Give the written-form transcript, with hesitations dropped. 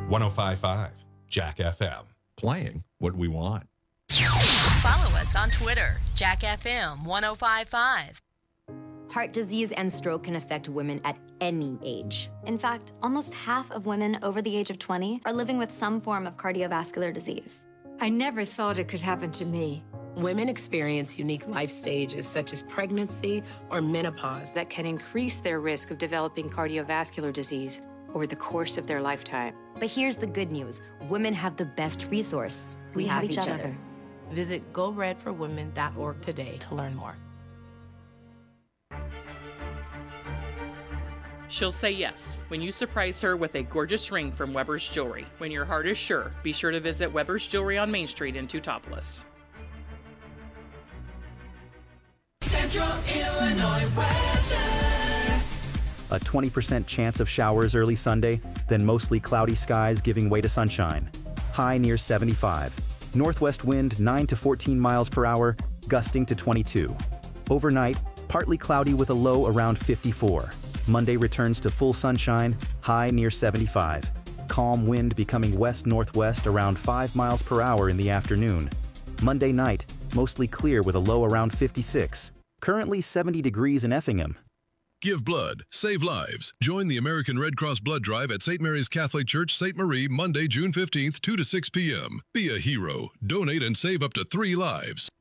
1055 Jack FM. Playing what we want. Follow us on Twitter, Jack FM 1055. Heart disease and stroke can affect women at any age. In fact, almost half of women over the age of 20 are living with some form of cardiovascular disease. I never thought it could happen to me. Women experience unique life stages such as pregnancy or menopause That can increase their risk of developing cardiovascular disease over the course of their lifetime. But here's the good news. Women have the best resource. We have each other. Visit GoRedForWomen.org today to learn more. She'll say yes when you surprise her with a gorgeous ring from Weber's Jewelry. When your heart is sure, be sure to visit Weber's Jewelry on Main Street in Teutopolis. Central Illinois weather. A 20% chance of showers early Sunday, then mostly cloudy skies giving way to sunshine. High near 75. Northwest wind 9 to 14 miles per hour, gusting to 22. Overnight, partly cloudy with a low around 54. Monday returns to full sunshine, high near 75. Calm wind becoming west-northwest around 5 miles per hour in the afternoon. Monday night, mostly clear with a low around 56. Currently 70 degrees in Effingham. Give blood, save lives. Join the American Red Cross Blood Drive at St. Mary's Catholic Church, St. Marie, Monday, June 15th, 2 to 6 p.m. Be a hero. Donate and save up to 3 lives.